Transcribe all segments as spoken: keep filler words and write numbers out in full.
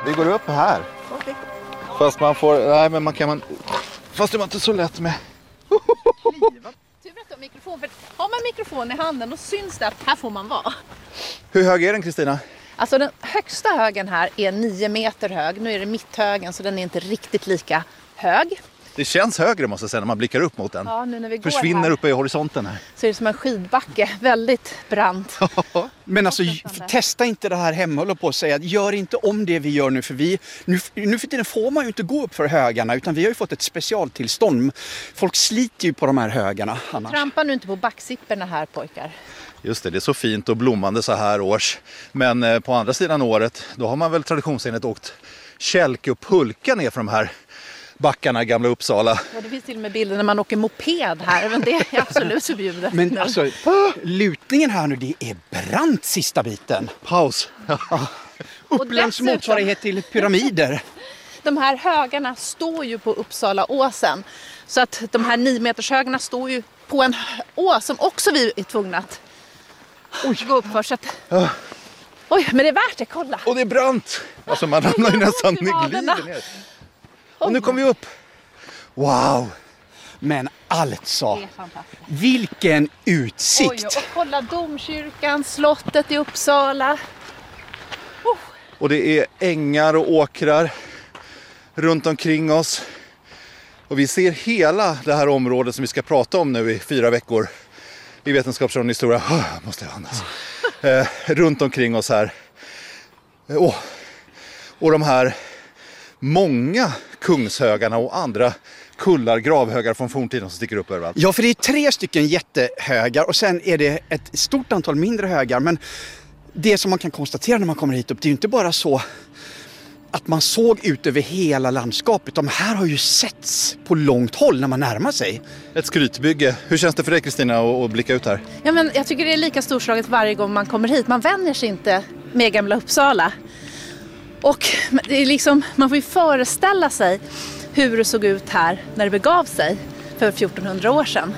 Vi går upp här. Okay. Fast man får... Nej, men man kan... Man, fast det var inte så lätt med... Tur att du har mikrofon. För har man mikrofon i handen då syns det att här får man vara. Hur hög är den, Kristina? Alltså den högsta högen här är nio meter hög. Nu är det mitthögen så den är inte riktigt lika hög. Det känns högre måste jag säga när man blickar upp mot den. Ja, nu när vi går försvinner här, uppe i horisonten här. så är det som en skidbacke. Väldigt brant. Men alltså testa inte det här hemma, håller på att säga. Gör inte om det vi gör nu. För vi, nu, nu för tiden får man ju inte gå upp för högarna. Utan vi har ju fått ett specialtillstånd. Folk sliter ju på de här högarna annars. Trampa nu inte på backsipperna här, pojkar. Just det, det är så fint och blommande så här års. Men eh, på andra sidan året, då har man väl traditionsenligt åkt kälke och pulka ner från de här backarna i Gamla Uppsala. Ja, det finns till och med bilder när man åker moped här, men det är absolut förbjudet. Men alltså, lutningen här nu, det är brant sista biten. Paus. Upplands motsvarighet till pyramider. De här högarna står ju på Uppsala åsen. Så att de här nio meters högarna står ju på en ås som också vi är tvungna att Oj. gå upp för. Så att... Ja. Oj, men det är värt det, kolla. Och det är brant. Alltså man ramlar ju nästan glider ner. Och nu kommer vi upp. Wow. Men alltså, vilken utsikt. Oj, och kolla domkyrkan, slottet i Uppsala. Oh. Och det är ängar och åkrar runt omkring oss. Och vi ser hela det här området som vi ska prata om nu i fyra veckor i Vetenskapsradion historia. Oh, måste jag andas. eh, runt omkring oss här. Oh. Och de här många kungshögarna och andra kullar, gravhögar från forntiden som sticker upp överallt. Ja, för det är tre stycken jättehögar och sen är det ett stort antal mindre högar. Men det som man kan konstatera när man kommer hit upp, det är ju inte bara så att man såg ut över hela landskapet. De här har ju setts på långt håll när man närmar sig. Ett skrytbygge. Hur känns det för dig, Kristina, att blicka ut här? Ja, men jag tycker det är lika storslaget varje gång man kommer hit. Man vänjer sig inte med Gamla Uppsala. Och det är liksom, man får ju föreställa sig hur det såg ut här när det begav sig för fjortonhundra år sedan.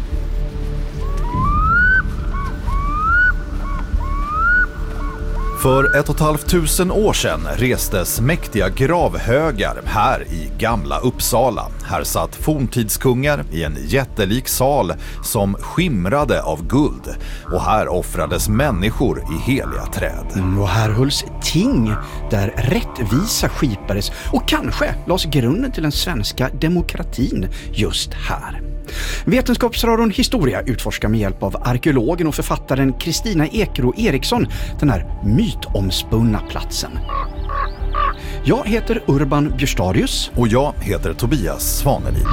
För ett och ett halvt tusen år sedan restes mäktiga gravhögar här i Gamla Uppsala. Här satt forntidskungar i en jättelik sal som skimrade av guld. Och här offrades människor i heliga träd. Mm, och här hölls ting där rättvisa skipades och kanske lades grunden till den svenska demokratin just här. Vetenskapsradion Historia utforskar med hjälp av arkeologen och författaren Kristina Ekro Eriksson den här mytomspunna platsen. Jag heter Urban Björstadius. Och jag heter Tobias Svanelid.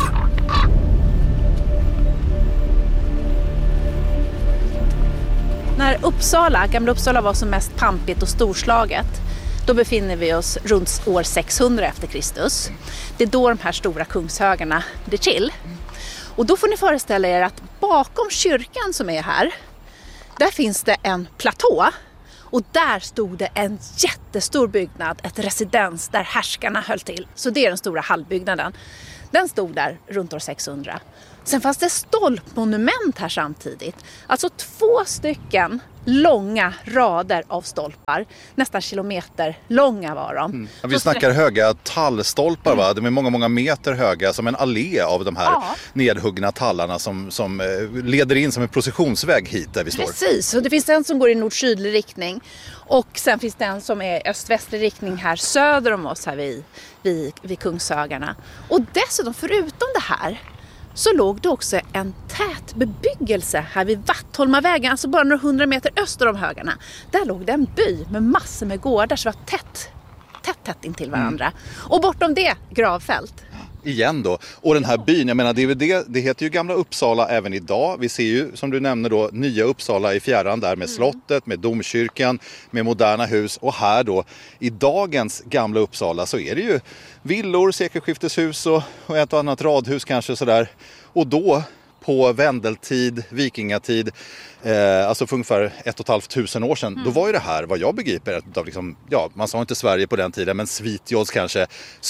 När Uppsala, Gamla Uppsala var som mest pampigt och storslaget, då befinner vi oss runt år sexhundra efter Kristus. Det är då de här stora kungshögarna blir till. Och då får ni föreställa er att bakom kyrkan som är här, där finns det en platå. Och där stod det en jättestor byggnad, ett residens där härskarna höll till. Så det är den stora hallbyggnaden. Den stod där runt år sexhundra. Sen fanns det stolpmonument här samtidigt. Alltså två stycken långa rader av stolpar. Nästan kilometer långa var de. Mm. Ja, vi snackar höga tallstolpar, va? De är många, många meter höga, som en allé av de här ja. nedhuggna tallarna som, som leder in som en processionsväg hit där vi står. Precis, och det finns en som går i nord-sydlig riktning. Och sen finns det en som är öst-västlig riktning här söder om oss här vid, vid, vid Kungshögarna. Och dessutom, förutom det här, så låg det också en tät bebyggelse här vid Vattholmavägen, alltså bara några hundra meter öster om högarna. Där låg det en by med massor med gårdar som var tätt, tätt, tätt intill varandra. Mm. Och bortom det, gravfält. Igen då. Och den här byn, jag menar, det, är det, det heter ju Gamla Uppsala även idag. Vi ser ju, som du nämner då, nya Uppsala i fjärran där med mm. slottet, med domkyrkan, med moderna hus. Och här då, i dagens Gamla Uppsala så är det ju villor, sekelskifteshus och, och ett och annat radhus kanske sådär. Och då på vändeltid, vikingatid, eh, alltså för ungefär ett och ett halvt tusen år sedan, mm. då var ju det här, vad jag begriper, ett av liksom, ja, man sa inte Sverige på den tiden, men Svitjods kanske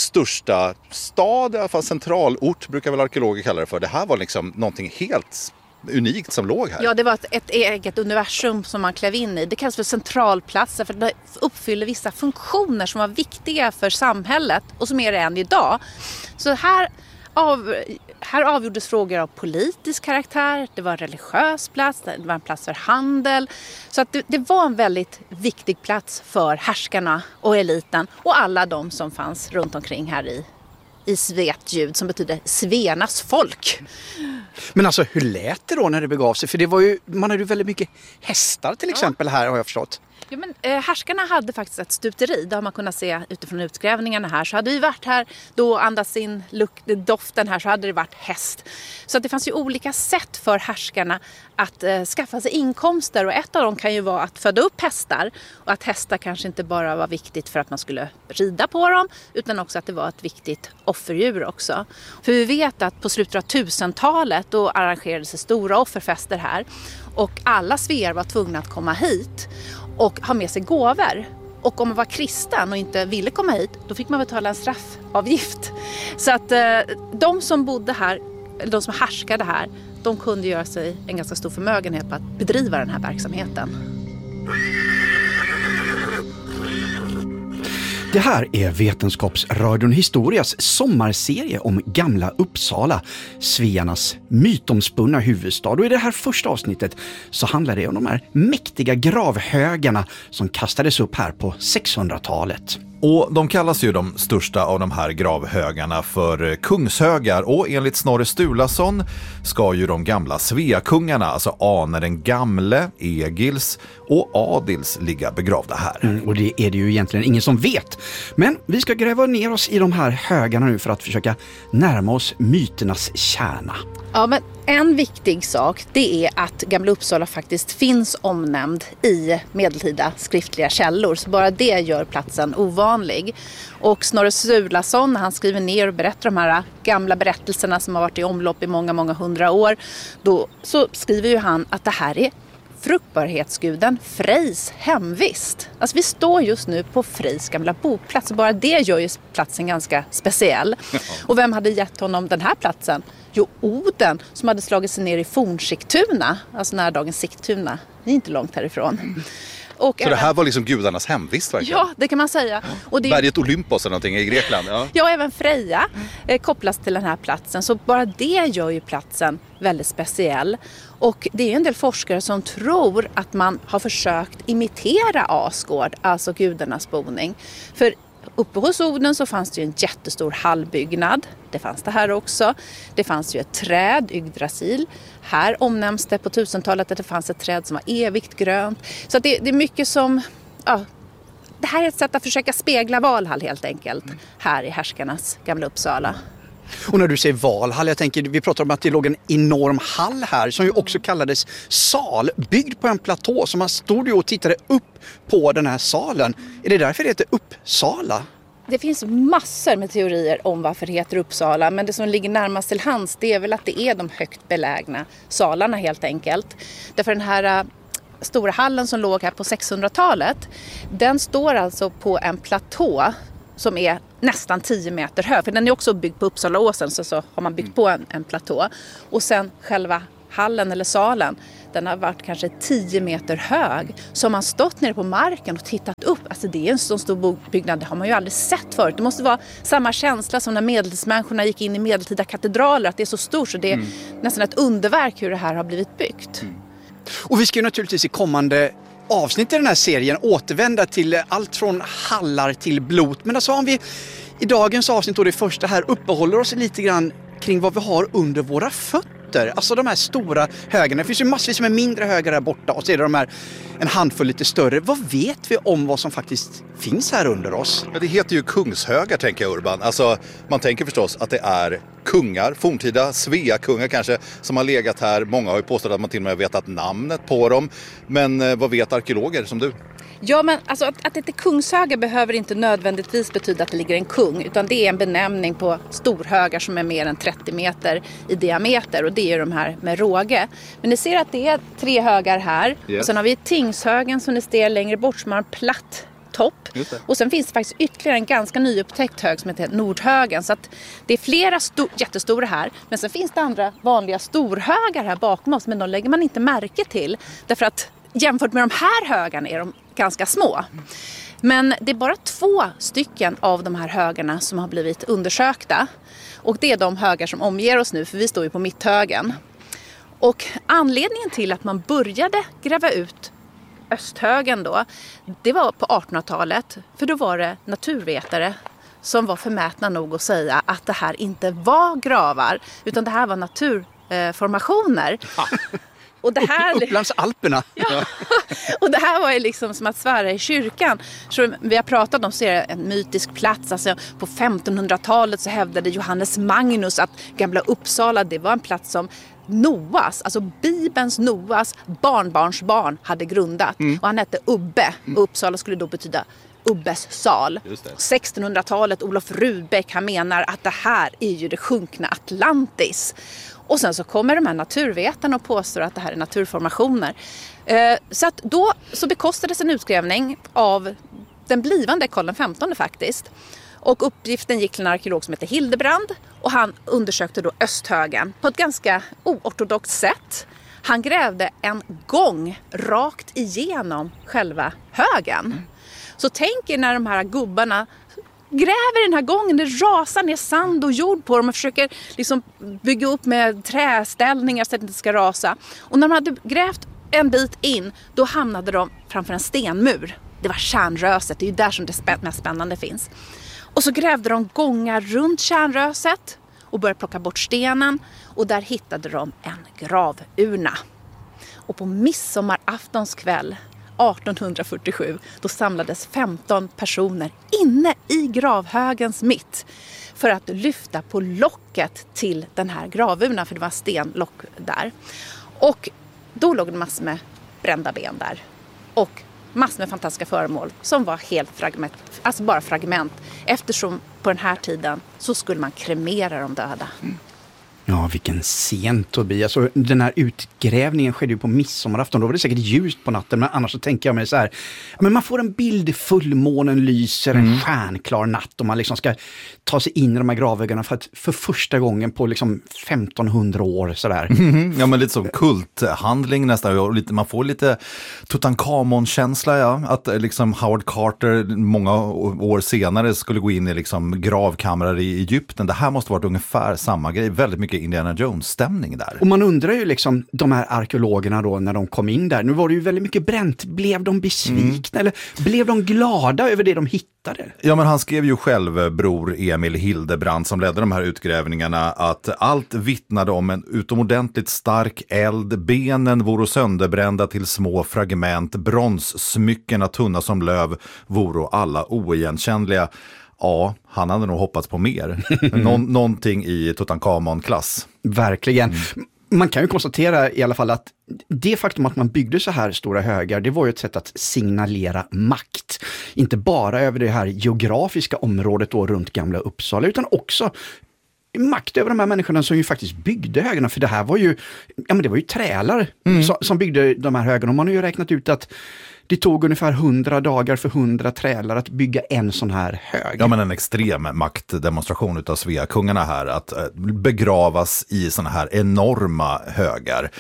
största stad, i alla fall centralort brukar väl arkeologer kalla det för. Det här var liksom någonting helt unikt som låg här. Ja, det var ett, ett eget universum som man klev in i. Det kallas för centralplatser för det uppfyller vissa funktioner som var viktiga för samhället och som är det än idag. Så här, av, här avgjordes frågor av politisk karaktär, det var en religiös plats, det var en plats för handel. Så att det, det var en väldigt viktig plats för härskarna och eliten och alla de som fanns runt omkring här i i Svetljud, som betyder Svenas folk. Men alltså, hur lät det då när det begav sig? För det var ju, man hade ju väldigt mycket hästar till exempel ja. här har jag förstått. Ja, men, eh, härskarna hade faktiskt ett stuteri, det har man kunnat se utifrån utgrävningarna här. Så hade vi varit här, då andas in lukt, doften här, så hade det varit häst. Så att det fanns ju olika sätt för härskarna att eh, skaffa sig inkomster. Och ett av dem kan ju vara att föda upp hästar. Och att hästar kanske inte bara var viktigt för att man skulle rida på dem, utan också att det var ett viktigt offerdjur också. För vi vet att på slutet av tusentalet då arrangerades stora offerfester här. Och alla svear var tvungna att komma hit och ha med sig gåvor. Och om man var kristen och inte ville komma hit, då fick man betala en straffavgift. Så att eh, de som bodde här, eller de som härskade här, de kunde göra sig en ganska stor förmögenhet på att bedriva den här verksamheten. Det här är Vetenskapsradion Historias sommarserie om Gamla Uppsala, svearnas mytomspunna huvudstad. Och i det här första avsnittet så handlar det om de här mäktiga gravhögarna som kastades upp här på sexhundratalet. Och de kallas ju de största av de här gravhögarna för kungshögar, och enligt Snorre Sturlason ska ju de gamla sveakungarna, alltså Ane den gamle, Egils och Adils, ligga begravda här. Mm, och det är det ju egentligen ingen som vet. Men vi ska gräva ner oss i de här högarna nu för att försöka närma oss myternas kärna. Ja, men en viktig sak, det är att Gamla Uppsala faktiskt finns omnämnd i medeltida skriftliga källor. Så bara det gör platsen ovanlig. Och Snorre Sturlason, när han skriver ner och berättar de här gamla berättelserna som har varit i omlopp i många, många hundra år, då så skriver ju han att det här är fruktbarhetsguden Frejs hemvist. Alltså vi står just nu på Frejs gamla boplats, och bara det gör ju platsen ganska speciell. Och vem hade gett honom den här platsen? Jo, Oden, som hade slagit sig ner i Fornsigtuna, alltså nära dagens Sigtuna. Det är inte långt härifrån. Och så även, det här var liksom gudarnas hemvist verkligen? Ja, det kan man säga. Och det, Berget Olympos eller någonting i Grekland. Ja, ja även Freja eh, kopplas till den här platsen. Så bara det gör ju platsen väldigt speciell. Och det är ju en del forskare som tror att man har försökt imitera Asgård, alltså gudarnas boning. För uppe hos Oden så fanns det ju en jättestor hallbyggnad. Det fanns det här också. Det fanns ju ett träd, Yggdrasil. Här omnämns det på tusentalet att det fanns ett träd som var evigt grönt. Så det, det är mycket som... Ja, det här är ett sätt att försöka spegla Valhall helt enkelt. Här i härskarnas Gamla Uppsala. Och när du säger Valhall, jag tänker, vi pratar om att det låg en enorm hall här som ju också kallades sal, byggd på en platå, så man stod ju och tittade upp på den här salen. Är det därför det heter Uppsala? Det finns massor med teorier om varför det heter Uppsala, men det som ligger närmast till hands, det är väl att det är de högt belägna salarna helt enkelt. Därför den här stora hallen som låg här på sexhundratalet, den står alltså på en platå som är nästan tio meter hög. För den är också byggd på Uppsalaåsen, så, så har man byggt på en, en platå. Och sen själva hallen eller salen, den har varit kanske tio meter hög. Så har man stått nere på marken och tittat upp. Alltså det är en sån stor byggnad, det har man ju aldrig sett förut. Det måste vara samma känsla som när medeltidsmänniskorna gick in i medeltida katedraler. Att det är så stort, så det är mm. nästan ett underverk hur det här har blivit byggt. Mm. Och vi ska ju naturligtvis i kommande avsnitt i den här serien återvända till allt från hallar till blot. Men alltså om vi i dagens avsnitt och det första här uppehåller oss lite grann kring vad vi har under våra fötter. Alltså de här stora högarna. Det finns ju massvis med mindre högar där borta, och så är det de här en handfull lite större. Vad vet vi om vad som faktiskt finns här under oss? Ja, det heter ju kungshögar, tänker jag, Urban. Alltså man tänker förstås att det är kungar, forntida Svea-kungar kanske, som har legat här. Många har ju påstått att man till och med vet att namnet på dem. Men eh, vad vet arkeologer som du? Ja, men alltså att, att det är kungshögar behöver inte nödvändigtvis betyda att det ligger en kung, utan det är en benämning på storhögar som är mer än trettio meter i diameter, och det är de här med råge. Men ni ser att det är tre högar här, yes. Och sen har vi Tingshögen som ni ser längre bort som har en platt topp. Och sen finns det faktiskt ytterligare en ganska nyupptäckt hög som heter Nordhögen. Så att det är flera sto- jättestora här. Men sen finns det andra vanliga storhögar här bakom oss. Men de lägger man inte märke till. Därför att jämfört med de här högarna är de ganska små. Men det är bara två stycken av de här högarna som har blivit undersökta. Och det är de högar som omger oss nu, för vi står ju på mitthögen. Och anledningen till att man började gräva ut Östhögen då, det var på artonhundratalet. För då var det naturvetare som var förmätna nog att säga att det här inte var gravar, utan det här var naturformationer. Och det här, Upplandsalperna. Ja. Och det här var ju liksom som att svära i kyrkan. Så vi har pratat om så är det en mytisk plats. Alltså på femtonhundratalet så hävdade Johannes Magnus att Gamla Uppsala, det var en plats som Noas, alltså Bibelns Noas barnbarnsbarn hade grundat. Mm. Och han hette Ubbe. Och Uppsala skulle då betyda Ubbes sal. sextonhundratalet, Olof Rudbeck, han menar att det här är ju det sjunkna Atlantis. Och sen så kommer de här naturvetarna och påstår att det här är naturformationer. Eh, så att då så bekostades en utgrävning av den blivande Karl den femtonde faktiskt. Och uppgiften gick till en arkeolog som heter Hildebrand. Och han undersökte då Östhögen på ett ganska oortodoxt sätt. Han grävde en gång rakt igenom själva högen. Så tänk er när de här gubbarna gräver den här gången, det rasar ner sand och jord på dem och försöker liksom bygga upp med träställningar så att det inte ska rasa. Och när de hade grävt en bit in, då hamnade de framför en stenmur. Det var kärnröset, det är ju där som det mest spännande finns. Och så grävde de gångar runt kärnröset och började plocka bort stenen. Och där hittade de en gravurna. Och på midsommaraftons kväll artonhundrafyrtiosju, då samlades femton personer inne i gravhögens mitt för att lyfta på locket till den här gravurnan, för det var stenlock där. Och då låg det massor med brända ben där och massor med fantastiska föremål som var helt fragment, alltså bara fragment, eftersom på den här tiden så skulle man kremera de döda. Mm. Ja, vilken scen, Tobias. Alltså, den här utgrävningen skedde ju på midsommarafton. Då var det säkert ljust på natten, men annars så tänker jag mig så här. Men man får en bild, fullmånen lyser, en mm. stjärnklar natt och man liksom ska ta sig in i de här gravhögarna för att för första gången på liksom femtonhundra år sådär. Mm, ja, men lite som kulthandling nästan. Man får lite Tutankhamon-känsla, ja. Att liksom Howard Carter många år senare skulle gå in i liksom gravkamrar i Egypten. Det här måste ha varit ungefär samma grej. Väldigt mycket Indiana Jones-stämning där. Och man undrar ju liksom, de här arkeologerna då när de kom in där, nu var det ju väldigt mycket bränt. Blev de besvikna mm. eller blev de glada över det de hittade? Ja, men han skrev ju själv, bror Emil Hildebrand som ledde de här utgrävningarna, att allt vittnade om en utomordentligt stark eld. Benen vore sönderbrända till små fragment. Bronssmyckena tunna som löv vore alla oigenkännliga. Ja, han hade nog hoppats på mer. Nå- någonting i Tutankhamon-klass. Verkligen. Mm. Man kan ju konstatera i alla fall att det faktum att man byggde så här stora högar, det var ju ett sätt att signalera makt. Inte bara över det här geografiska området då runt Gamla Uppsala, utan också makt över de här människorna som ju faktiskt byggde högarna. För det här var ju, ja men det var ju trälar mm. som, som byggde de här högarna. Och man har ju räknat ut att det tog ungefär hundra dagar för hundra trälar att bygga en sån här hög. Ja, men en extrem maktdemonstration utav Sveakungarna här. Att begravas i såna här enorma högar.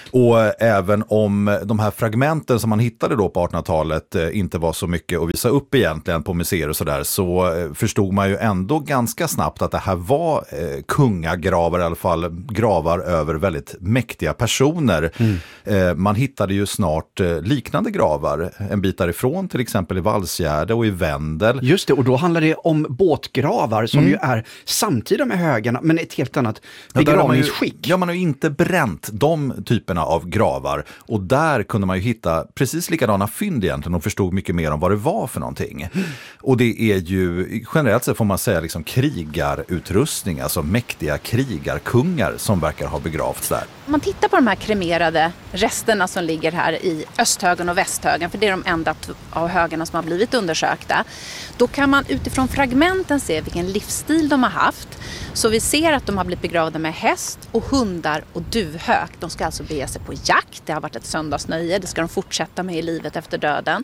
Och även om de här fragmenten som man hittade då på artonhundratalet inte var så mycket att visa upp egentligen på museer och sådär, så förstod man ju ändå ganska snabbt att det här var eh, kungagravar, i alla fall gravar över väldigt mäktiga personer. Mm. Eh, man hittade ju snart eh, liknande gravar en bit därifrån, till exempel i Valsgärde och i Vendel. Just det, och då handlar det om båtgravar som mm. ju är samtida med högarna, men ett helt annat begravningsskick. Ja, ja, man har ju inte bränt de typerna av gravar, och där kunde man ju hitta precis likadana fynd egentligen och förstod mycket mer om vad det var för någonting. Mm. Och det är ju generellt sett får man säga liksom krigarutrustning, alltså mäktiga krigarkungar som verkar ha begravts där. Om man tittar på de här kremerade resterna som ligger här i Östhögen och Västhögen, för det är de enda av högarna som har blivit undersökta, då kan man utifrån fragmenten se vilken livsstil de har haft. Så vi ser att de har blivit begravda med häst och hundar och duvhök. De ska alltså bege sig på jakt. Det har varit ett söndagsnöje. Det ska de fortsätta med i livet efter döden.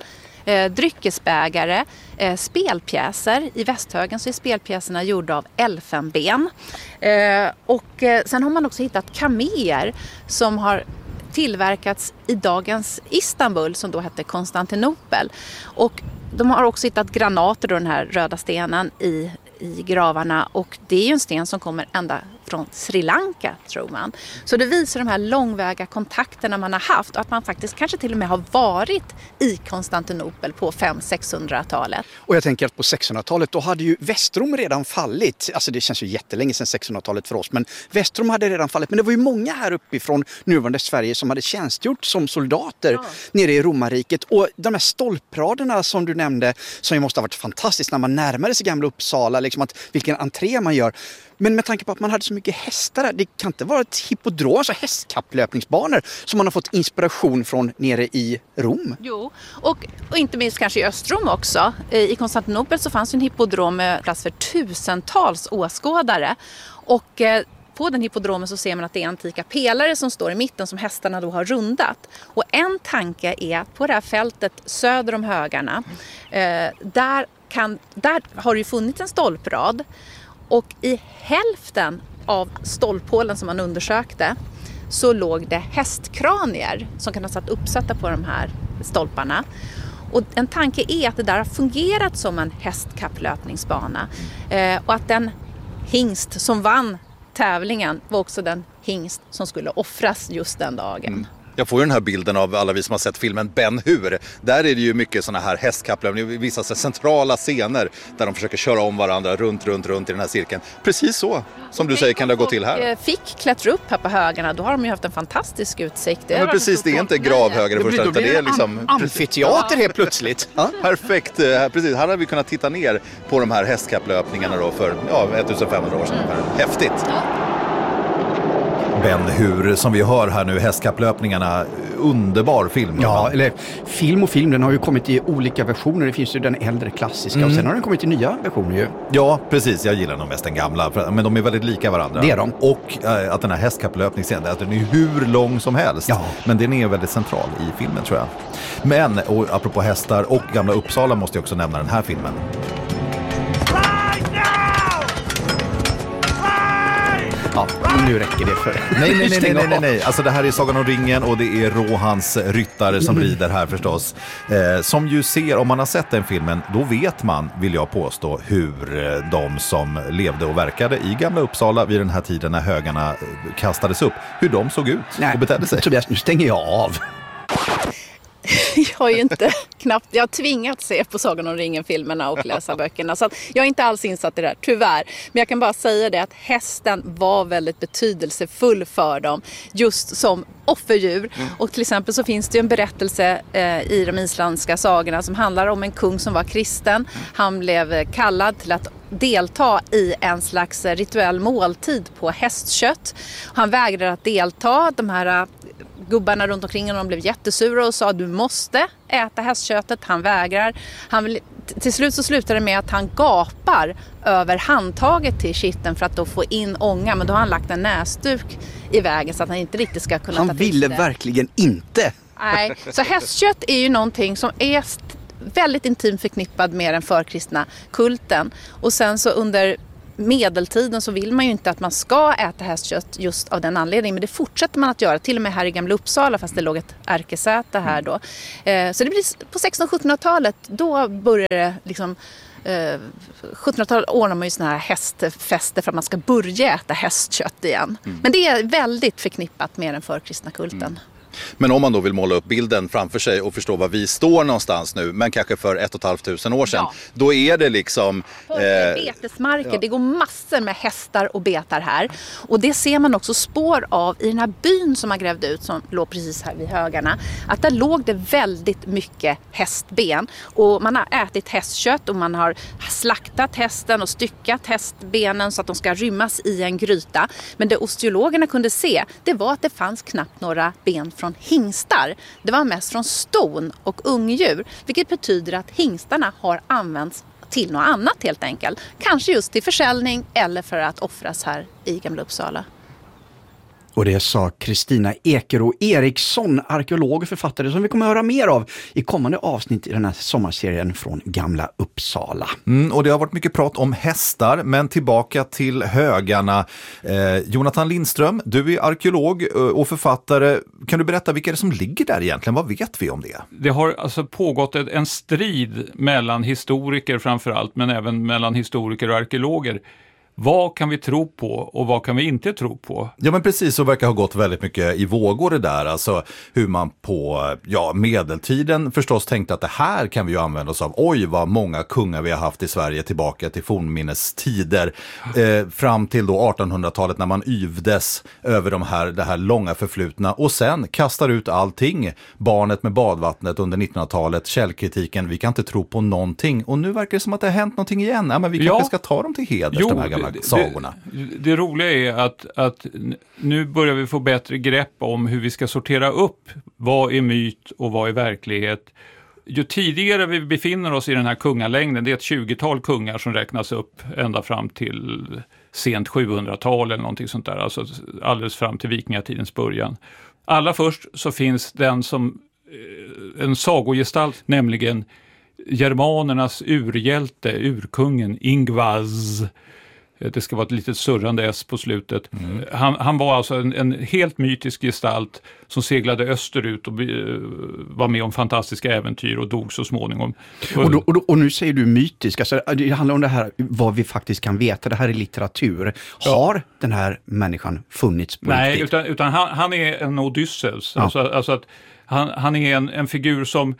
eh, dryckesbägare, eh, spelpjäser. I Västhögen så är spelpjäserna gjorda av elfenben. Eh, och eh, sen har man också hittat kameler som har tillverkats i dagens Istanbul som då hette Konstantinopel. Och de har också hittat granater, då, den här röda stenen i, i gravarna, och det är ju en sten som kommer ända från Sri Lanka, tror man. Så det visar de här långväga kontakterna man har haft och att man faktiskt kanske till och med har varit i Konstantinopel på fem till sexhundratalet. Och jag tänker att på sexhundratalet då hade ju Västrom redan fallit. Alltså det känns ju jättelänge sedan sexhundratalet för oss, men Västrom hade redan fallit. Men det var ju många här uppifrån nuvarande Sverige som hade tjänstgjort som soldater ja. nere i romarriket. Och de här stolpraderna som du nämnde, som ju måste ha varit fantastiskt när man närmade sig Gamla Uppsala, liksom att vilken entré man gör. Men med tanke på att man hade så mycket hästar där, det kan inte vara ett hippodrom, alltså hästkapplöpningsbanor som man har fått inspiration från nere i Rom. Jo, och, och inte minst kanske i Östrom också. I Konstantinopel så fanns en hippodrom med plats för tusentals åskådare. Och eh, på den hippodromen så ser man att det är antika pelare som står i mitten som hästarna då har rundat. Och en tanke är att på det här fältet söder om högarna, eh, där, kan, där har det ju funnits en stolprad. Och i hälften av stolphålen som man undersökte så låg det hästkranier som kan ha satt uppsatta på de här stolparna. Och en tanke är att det där har fungerat som en hästkapplöpningsbana. Eh, och att den hingst som vann tävlingen var också den hingst som skulle offras just den dagen. Mm. Jag får ju den här bilden av alla vi som har sett filmen Ben Hur. Där är det ju mycket såna här hästkapplöpningar, vissa centrala scener där de försöker köra om varandra runt, runt, runt i den här cirkeln. Precis så, som du säger, kan det gå till här. Fick klättra upp här på högarna, då har de ju haft en fantastisk utsikt. Det men precis, det är inte gravhögar det första, utan det är liksom amfiteater helt plötsligt. Ja. Perfekt, precis. Här hade vi kunnat titta ner på de här hästkapplöpningarna då för ja, femtonhundra år sedan. Mm. Häftigt. Ja. Ben Hur, som vi hör här nu, hästkapplöpningarna, underbar film. Ja, eller film och film, den har ju kommit i olika versioner. Det finns ju den äldre klassiska mm. och sen har den kommit i nya versioner ju. Ja, precis. Jag gillar nog mest den gamla, men de är väldigt lika varandra. Det är de. Och äh, att den här hästkapplöpningsscenen, att den är hur lång som helst. Ja. Men den är väldigt central i filmen, tror jag. Men, och apropå hästar och Gamla Uppsala måste jag också nämna den här filmen. Ja, nu räcker det för... Nej, nej, nej, nej, nej, nej, nej. Alltså det här är Sagan om ringen och det är Rohans ryttare som mm. rider här förstås. Eh, som ju ser, om man har sett den filmen, då vet man, vill jag påstå, hur eh, de som levde och verkade i Gamla Uppsala vid den här tiden när högarna kastades upp, hur de såg ut nej, och betedde sig. Tobias, nu stänger jag av. Jag har ju inte knappt, jag har tvingat se på Sagan om ringen-filmerna och läsa böckerna. Så att jag är inte alls insatt i det här, tyvärr. Men jag kan bara säga det att hästen var väldigt betydelsefull för dem. Just som offerdjur. Mm. Och till exempel så finns det ju en berättelse eh, i de isländska sagorna som handlar om en kung som var kristen. Mm. Han blev kallad till att delta i en slags rituell måltid på hästkött. Han vägrade att delta. De här gubbarna runt omkring honom blev jättesura och sa du måste äta hästköttet. Han vägrar. Han vill, till slut så slutar det med att han gapar över handtaget till kitten för att då få in ånga. Men då har han lagt en näsduk i vägen så att han inte riktigt ska kunna han ta till ville det. Verkligen inte. Nej, så hästkött är ju någonting som är väldigt intimt förknippad med den förkristna kulten. Och sen så under medeltiden så vill man ju inte att man ska äta hästkött just av den anledningen, men det fortsätter man att göra, till och med här i Gamla Uppsala, fast det låg ett ärkesäte här då. Eh, så det blir på sextonhundra- och sjuttonhundratalet, då börjar det liksom eh, sjuttonhundratalet ordnar man ju såna här hästfester för att man ska börja äta hästkött igen. Mm. Men det är väldigt förknippat med den förkristna kulten. Mm. Men om man då vill måla upp bilden framför sig och förstå var vi står någonstans nu, men kanske för ett och ett halvt tusen år sedan, ja. Då är det liksom... Eh, betesmarker, ja. Det går massor med hästar och betar här. Och det ser man också spår av i den här byn som man grävde ut, som låg precis här vid högarna. Att där låg det väldigt mycket hästben. Och man har ätit hästkött och man har slaktat hästen och styckat hästbenen så att de ska rymmas i en gryta. Men det osteologerna kunde se, det var att det fanns knappt några ben från hingstar. Det var mest från ston och ungdjur, vilket betyder att hingstarna har använts till något annat helt enkelt. Kanske just till försäljning eller för att offras här i Gamla Uppsala. Och det sa Kristina Ekero Eriksson, arkeolog och författare som vi kommer att höra mer av i kommande avsnitt i den här sommarserien från Gamla Uppsala. Mm, och det har varit mycket prat om hästar, men tillbaka till högarna. Eh, Jonathan Lindström, du är arkeolog och författare. Kan du berätta vilka det som ligger där egentligen? Vad vet vi om det? Det har alltså pågått en strid mellan historiker framförallt, men även mellan historiker och arkeologer. Vad kan vi tro på och vad kan vi inte tro på? Ja, men precis, så verkar ha gått väldigt mycket i vågor det där. Alltså hur man på ja, medeltiden förstås tänkte att det här kan vi ju använda oss av. Oj, vad många kungar vi har haft i Sverige tillbaka till fornminnestider. Eh, fram till då artonhundratalet när man yvdes över de här, det här långa förflutna. Och sen kastar ut allting. Barnet med badvattnet under nittonhundratalet, källkritiken, vi kan inte tro på någonting. Och nu verkar det som att det har hänt någonting igen. Ja, men vi kanske ja. ska ta dem till heders, jo, de här gamla sagorna. Det, det roliga är att, att nu börjar vi få bättre grepp om hur vi ska sortera upp vad är myt och vad är verklighet. Ju tidigare vi befinner oss i den här kungalängden, det är ett tjugotal kungar som räknas upp ända fram till sent sjuhundratal eller någonting sånt där, alltså alldeles fram till vikingatidens början. Allra först så finns den som en sagogestalt, nämligen germanernas urhjälte, urkungen Ingvaz. Det ska vara ett litet surrande S på slutet. Mm. Han, han var alltså en, en helt mytisk gestalt som seglade österut och uh, var med om fantastiska äventyr och dog så småningom. Och, då, och, då, och nu säger du mytisk, alltså, det handlar om det här vad vi faktiskt kan veta, det här är litteratur. Har ja. den här människan funnits på Nej, riktigt? utan, utan han, han är en Odysseus. Ja. Alltså, alltså att han, han är en, en figur som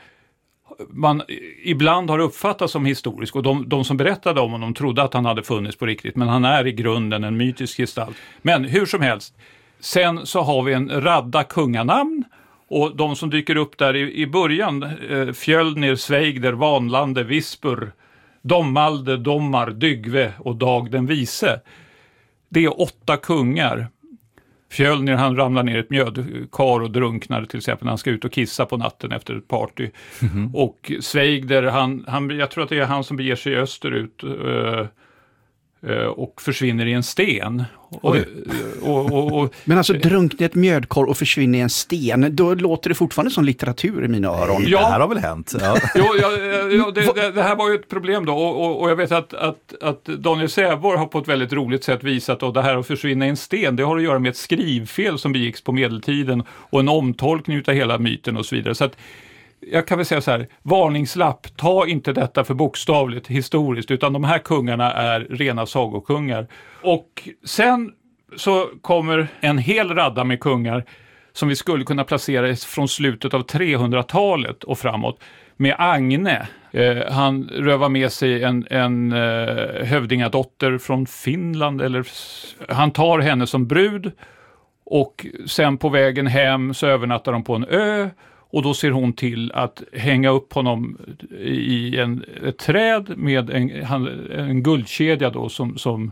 man ibland har uppfattat som historisk, och de, de som berättade om honom trodde att han hade funnits på riktigt, men han är i grunden en mytisk gestalt. Men hur som helst, sen så har vi en radda kunganamn, och de som dyker upp där i, i början, eh, Fjölnir, Sveigder, Vanlande, Vispur, Domalde, Dommar, Dygve och Dag den vise. Det är åtta kungar. Fjölnir, han ramlar ner ett mjödkar och drunknar till exempel när han ska ut och kissa på natten efter ett party. Mm-hmm. Och Sveigder, han, han, jag tror att det är han som beger sig österut uh, uh, och försvinner i en sten. Och, och, och, och, Men alltså drunknar ett mjödkar och försvinner i en sten, då låter det fortfarande som litteratur i mina öron. Ja, det här har väl hänt. Ja. jo, ja, ja, det, det, det här var ju ett problem då, och, och, och jag vet att, att, att Daniel Sävor har på ett väldigt roligt sätt visat att det här att försvinna i en sten, det har att göra med ett skrivfel som begicks på medeltiden och en omtolkning av hela myten och så vidare. Så att jag kan väl säga så här, varningslapp, ta inte detta för bokstavligt historiskt, utan de här kungarna är rena sagokungar. Och sen så kommer en hel radda med kungar som vi skulle kunna placera från slutet av trehundratalet och framåt, med Agne. Eh, han rövar med sig en, en eh, hövdingadotter från Finland, eller han tar henne som brud, och sen på vägen hem så övernattar de på en ö. Och då ser hon till att hänga upp honom i en, ett träd med en, en guldkedja då som, som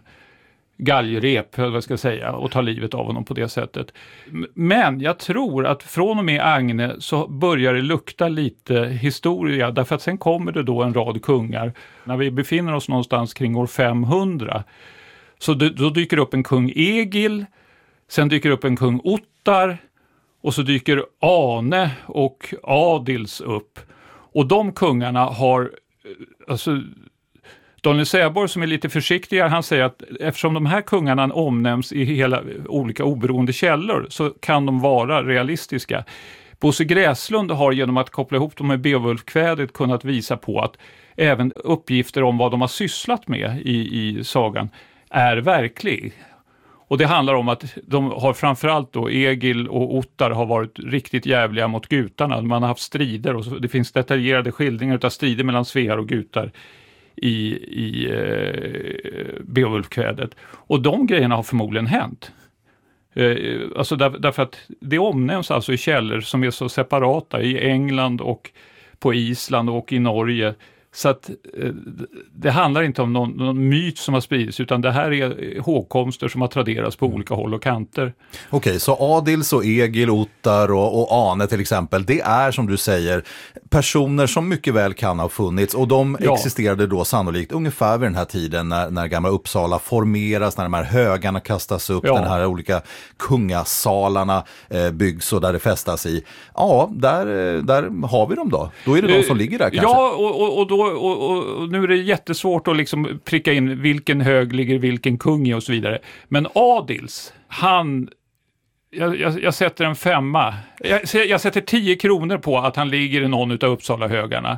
galgrep, vad ska jag säga, och ta livet av honom på det sättet. Men jag tror att från och med Agne så börjar det lukta lite historia, därför att sen kommer det då en rad kungar. När vi befinner oss någonstans kring år femhundra så d- då dyker upp en kung Egil, sen dyker upp en kung Ottar, och så dyker Ane och Adils upp. Och de kungarna har, alltså Daniel Säborg som är lite försiktigare, han säger att eftersom de här kungarna omnämns i hela olika oberoende källor så kan de vara realistiska. Bosse Gräslund har genom att koppla ihop dem med Beowulfkvädet kunnat visa på att även uppgifter om vad de har sysslat med i, i sagan är verklig. Och det handlar om att de har framförallt då Egil och Ottar har varit riktigt jävliga mot gutarna. Man har haft strider, och så, det finns detaljerade skildringar av strider mellan svear och gutar i, i eh, Beowulfkvädet. Och de grejerna har förmodligen hänt. Eh, alltså där, därför att det omnämns alltså i källor som är så separata i England och på Island och i Norge. Så att eh, det handlar inte om någon, någon myt som har spridits, utan det här är hågkomster som har traderats på olika håll och kanter. Okej, så Adils och Egil, Ottar och, och Ane till exempel, det är som du säger personer som mycket väl kan ha funnits, och de Ja. existerade då sannolikt ungefär vid den här tiden när, när Gamla Uppsala formeras, när de här högarna kastas upp, Ja. den här olika kungasalarna eh, byggs och där det festas i. Ja, där, eh, där har vi dem då. Då är det de som ligger där kanske. Ja, och, och, och, då, och, och, och nu är det jättesvårt att liksom pricka in vilken hög ligger vilken kung i och så vidare. Men Adils, han... Jag, jag, jag sätter en femma. Jag, jag sätter tio kronor på att han ligger i någon av Uppsala högarna.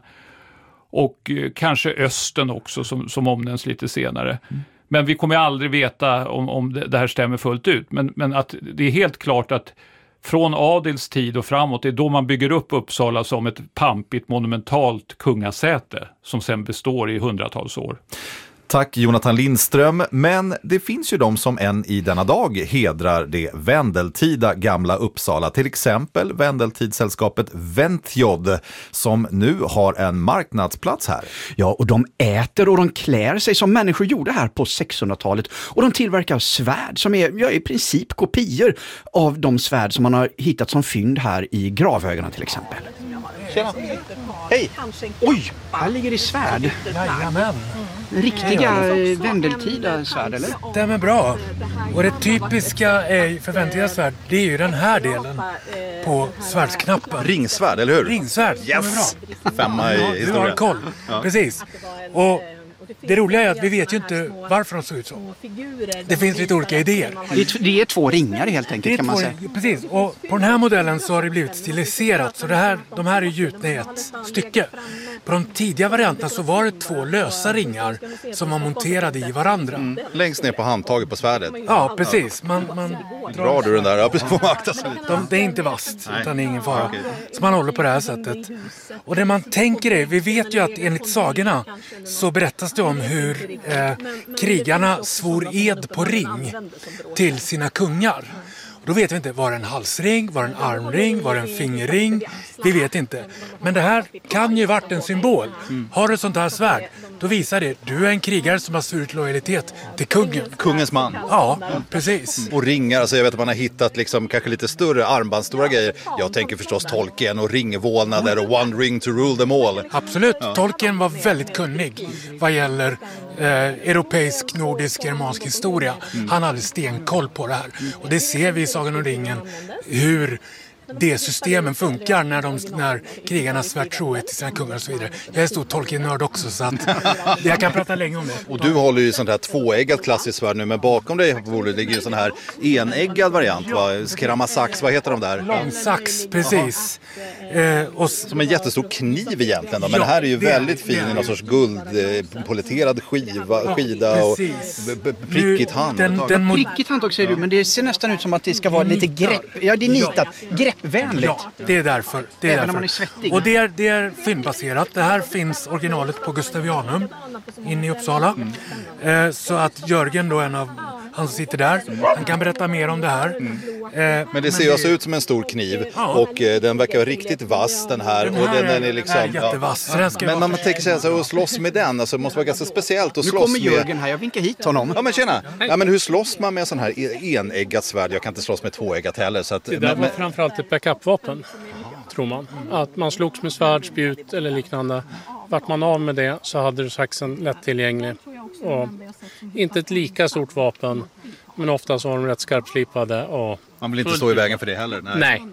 Och eh, kanske Östen också som, som omnämns lite senare. Mm. Men vi kommer aldrig veta om, om det, det här stämmer fullt ut. Men, men att det är helt klart att från Adils tid och framåt, det är då man bygger upp Uppsala som ett pampigt, monumentalt kungasäte som sen består i hundratals år. Tack Jonathan Lindström, men det finns ju de som än i denna dag hedrar det vändeltida Gamla Uppsala, till exempel vändeltidssällskapet Ventjod som nu har en marknadsplats här. Ja, och de äter och de klär sig som människor gjorde här på sexhundratalet, och de tillverkar svärd som är ja, i princip kopior av de svärd som man har hittat som fynd här i gravhögarna till exempel. Tjena. Hej! Oj, här ligger det svärd. Jajamän. Riktiga vändeltida svärd, eller? Stämmer bra. Och det typiska är för vändeltida svärd, det är ju den här delen på svärdsknappen. Ringsvärd, eller hur? Ringsvärd, Yes! bra. Femma i Ja, du historia. har koll. Ja. Precis. Och det roliga är att vi vet ju inte varför de såg ut så. Det finns lite olika idéer. Det är, det är två ringar helt enkelt, Det är kan man två, säga. precis, och på den här modellen så har det blivit stiliserat, så det här, de här är gjutna i ett stycke. På de tidiga varianterna så var det två lösa ringar som man monterade i varandra. Mm. Längst ner på handtaget på svärdet. Ja, precis. Man, man Drar du den där? Ja, precis, får man akta sig lite. de, det är inte vasst, Nej. utan det är ingen fara. Okej. Så man håller på det här sättet. Och det man tänker är, vi vet ju att enligt sagorna så berättas det om hur eh, krigarna svor ed på ring till sina kungar. Då vet vi inte, var det en halsring, var det en armring, var det en fingerring? Vi vet inte. Men det här kan ju varit en symbol. Har du ett sånt här svärd, då visar det du är en krigare som har svurit lojalitet till kungen. Kungens man. Ja, precis. Och ringar, alltså jag vet att man har hittat liksom kanske lite större armbandstora grejer. Jag tänker förstås Tolkien och ringvålnader och one ring to rule them all. Absolut. Tolkien var väldigt kunnig vad gäller eh, europeisk, nordisk, germansk historia. Han hade stenkoll på det här. Och det ser vi i Sagan om ringen, hur det systemen funkar när, de, när krigarna svär trohet till sina kungar och så vidare. Jag är stor Tolkien-nörd också, så att jag kan prata länge om det. Och du håller ju sånt här tvåeggat klassiskt svärd nu, men bakom dig på bordet ligger ju sån här eneggad variant, va? Keramasax, vad heter de där? Långsax, precis. Eh, och, Som en jättestor kniv egentligen då, men Ja, det här är ju det är väldigt det. fin i någon sorts guldpoleterad skiva, skida och precis. b- b- prickigt hand. Den, den mod- Prickigt handtag säger du, men det ser nästan ut som att det ska vara lite grepp. Ja, det är nitat. Greppvänligt. Ja, det är därför. Det är Även därför. om man är svettig. Och det är, det är fyndbaserat. Det här finns originalet på Gustavianum inne i Uppsala. Eh, så att Jörgen då, en av han som sitter där, han kan berätta mer om det här. Eh, Men det ser ju alltså ut som en stor kniv och eh, den verkar vara riktigt vass den här. Den och här den, är- den är liksom, är jättevass. Så den ska Men vara- man tänker sig alltså att slåss med den, alltså det måste vara ganska speciellt att Nu slåss kommer med... Jörgen här, jag vinkar hit honom. Ja men tjena! Ja, men hur slåss man med en sån här e- eneggat svärd? Jag kan inte slåss med tvåeggat heller. Så att, Det där men, var men, framförallt ett backup-vapen, tror man. Att man slogs med svärd, spjut eller liknande. Vart man av med det så hade du saxen lättillgänglig. Och inte ett lika stort vapen, men ofta så var de rätt skarpslipade. Och man vill inte stå i vägen för det heller. Nej. nej.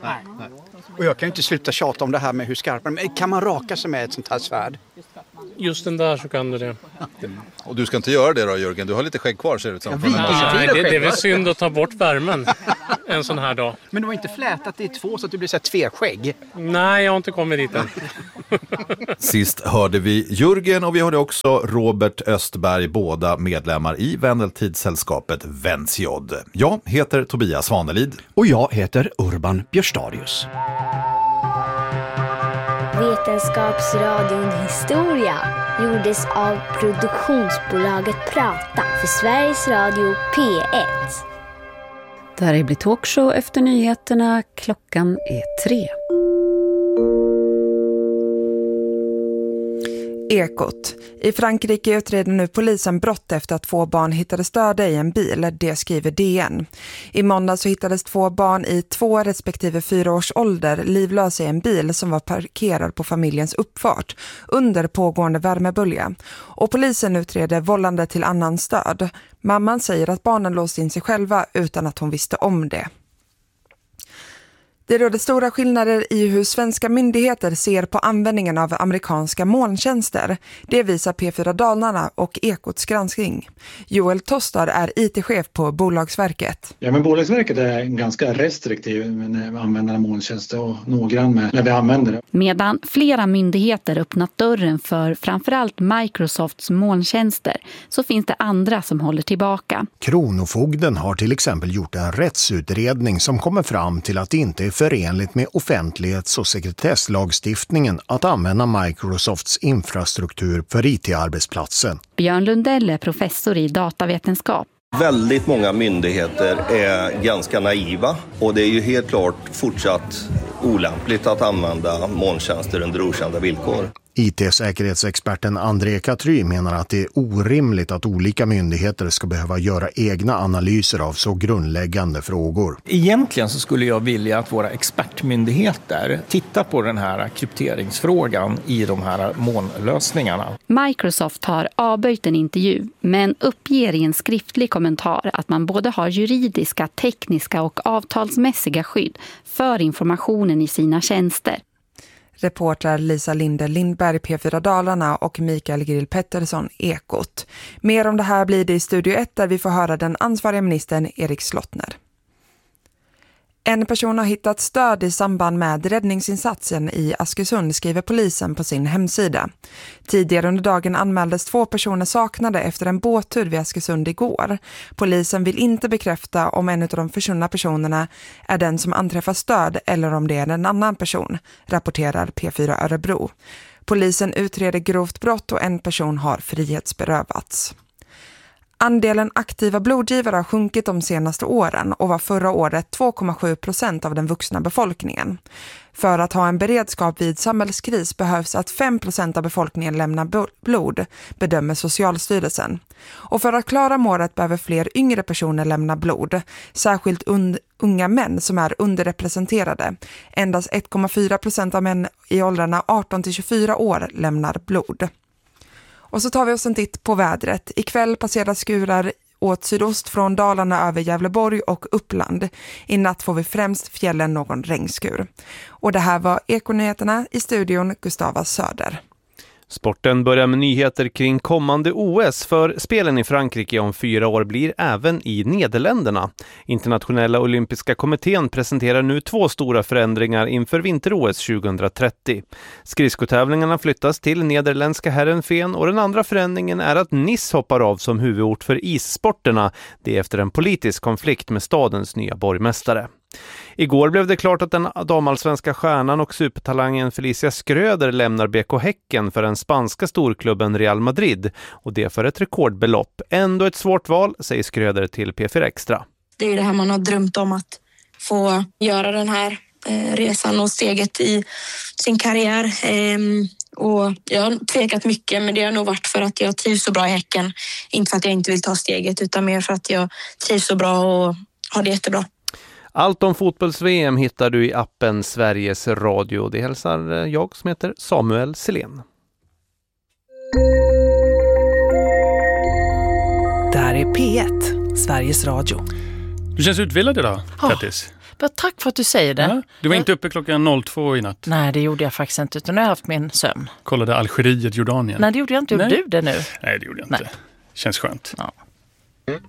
Och jag kan ju inte sluta tjata om det här med hur skarpa. Men kan man raka sig med ett sånt här svärd? Just den där så kan du det. Och du ska inte göra det då Jörgen, du har lite skägg kvar ser det ut som. vi- Nej, det, det är väl synd att ta bort värmen en sån här dag. Men du har inte flätat i två så att du blir så här tveskägg. Nej, jag har inte kommit dit än. Sist hörde vi Jörgen och vi hörde också Robert Östberg, båda medlemmar i vändeltidssällskapet Ventjod. Jag heter Tobias Svanelid. Och jag heter Urban Björstadius. Vetenskapsradion Historia gjordes av produktionsbolaget Prata för Sveriges Radio P ett. Där är blir talkshow efter nyheterna. Klockan är tre. Ekot. I Frankrike utreder nu polisen brott efter att två barn hittades döda i en bil, det skriver D N. I måndag så hittades två barn i två respektive fyra års ålder livlösa i en bil som var parkerad på familjens uppfart under pågående värmebölja. Och polisen utreder vållande till annan stöd. Mamman säger att barnen låst in sig själva utan att hon visste om det. Det råder stora skillnader i hur svenska myndigheter ser på användningen av amerikanska molntjänster. Det visar P fyra Dalarna och Ekots granskning. Joel Tostar är I T-chef på Bolagsverket. Ja, men Bolagsverket är ganska restriktiv med användande av molntjänster och noggrann med när vi använder det. Medan flera myndigheter öppnat dörren för framförallt Microsofts molntjänster så finns det andra som håller tillbaka. Kronofogden har till exempel gjort en rättsutredning som kommer fram till att det inte är förenligt med offentlighets- och sekretesslagstiftningen att använda Microsofts infrastruktur för I T-arbetsplatsen. Björn Lundell är professor i datavetenskap. Väldigt många myndigheter är ganska naiva och det är ju helt klart fortsatt olämpligt att använda molntjänster under okända villkor. I T-säkerhetsexperten André Katry menar att det är orimligt att olika myndigheter ska behöva göra egna analyser av så grundläggande frågor. Egentligen så skulle jag vilja att våra expertmyndigheter tittar på den här krypteringsfrågan i de här molnlösningarna. Microsoft har avböjt en intervju men uppger i en skriftlig kommentar att man både har juridiska, tekniska och avtalsmässiga skydd för informationen i sina tjänster. Reportrar Lisa Linde Lindberg, P fyra Dalarna och Mikael Grill Pettersson, Ekot. Mer om det här blir det i Studio ett där vi får höra den ansvariga ministern Erik Slottner. En person har hittat stöd i samband med räddningsinsatsen i Askersund, skriver polisen på sin hemsida. Tidigare under dagen anmäldes två personer saknade efter en båttur vid Askersund igår. Polisen vill inte bekräfta om en av de försvunna personerna är den som anträffar stöd eller om det är en annan person, rapporterar P fyra Örebro. Polisen utreder grovt brott och en person har frihetsberövats. Andelen aktiva blodgivare har sjunkit de senaste åren och var förra året två komma sju procent av den vuxna befolkningen. För att ha en beredskap vid samhällskris behövs att fem procent av befolkningen lämnar blod, bedömer Socialstyrelsen. Och för att klara målet behöver fler yngre personer lämna blod, särskilt und- unga män som är underrepresenterade. Endast ett komma fyra procent av män i åldrarna arton till tjugofyra år lämnar blod. Och så tar vi oss en titt på vädret. Ikväll passerar skurar åt sydost från Dalarna över Gävleborg och Uppland. I natt får vi främst fjällen någon regnskur. Och det här var Ekonyheterna, i studion Gustava Söder. Sporten börjar med nyheter kring kommande O S, för spelen i Frankrike om fyra år blir även i Nederländerna. Internationella olympiska kommittén presenterar nu två stora förändringar inför vinter-O S tjugohundratrettio. Skridskotävlingarna flyttas till nederländska Herrenfeen och den andra förändringen är att Nice hoppar av som huvudort för issporterna. Det är efter en politisk konflikt med stadens nya borgmästare. Igår blev det klart att den damallsvenska stjärnan och supertalangen Felicia Skröder lämnar B K Häcken för den spanska storklubben Real Madrid, och det för ett rekordbelopp. Ändå ett svårt val, säger Skröder till P fyra Extra. Det är det här man har drömt om, att få göra den här eh, resan och steget i sin karriär. Eh, och jag har tvekat mycket, men det har nog varit för att jag trivs så bra i Häcken. Inte för att jag inte vill ta steget, utan mer för att jag trivs så bra och har det jättebra. Allt om fotbolls-V M hittar du i appen Sveriges Radio. Det hälsar jag som heter Samuel Selén. Där är P ett, Sveriges Radio. Du känns utvilad idag, Kattis. Ja, tack för att du säger det. Ja, du var inte uppe klockan noll två i natt. Nej, det gjorde jag faktiskt inte, utan jag har haft min sömn. Kollade Algeriet, Jordanien. Nej, det gjorde jag inte. Gjorde du det nu? Nej, det gjorde jag inte. Nej. Känns skönt. Ja.